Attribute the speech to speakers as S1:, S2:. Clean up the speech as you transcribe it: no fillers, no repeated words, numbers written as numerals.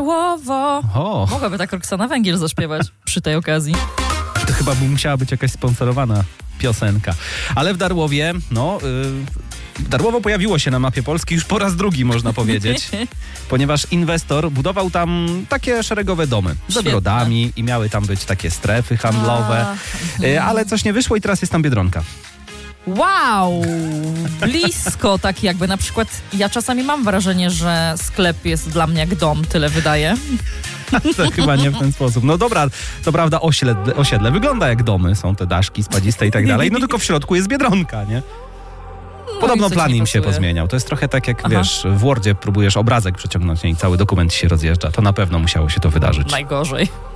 S1: Darłowo.
S2: O,
S1: Mogłaby tak Roxana Węgiel zaśpiewać przy tej okazji.
S2: to chyba by musiała być jakaś sponsorowana piosenka. Ale w Darłowie, Darłowo pojawiło się na mapie Polski już po raz drugi, można powiedzieć, ponieważ inwestor budował tam takie szeregowe domy z ogrodami i miały tam być takie strefy handlowe, ale coś nie wyszło i teraz jest tam Biedronka.
S1: Wow! Blisko, tak jakby na przykład ja czasami mam wrażenie, że sklep jest dla mnie jak dom, tyle wydaje.
S2: To chyba nie w ten sposób. No dobra, to prawda, osiedle wygląda jak domy, są te daszki spadziste i tak dalej, no tylko w środku jest Biedronka, nie? Podobno plan im się pozmieniał. To jest trochę tak jak, wiesz, w Wordzie próbujesz obrazek przeciągnąć i cały dokument się rozjeżdża. To na pewno musiało się to wydarzyć.
S1: Najgorzej.